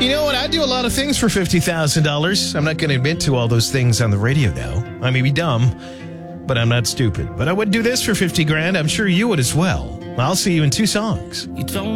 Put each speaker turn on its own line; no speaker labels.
You know what? I do a lot of things for $50,000. I'm not going to admit to all those things on the radio now. I may be dumb, but I'm not stupid. But I would do this for 50 grand. I'm sure you would as well. I'll see you in 2 songs.
You don't